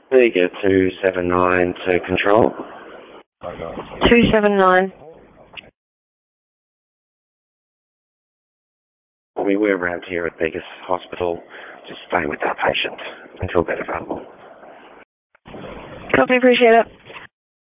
Vega 279 to control. 279. We're around here at Vegas Hospital, just staying with our patient until they're available. Copy, appreciate it.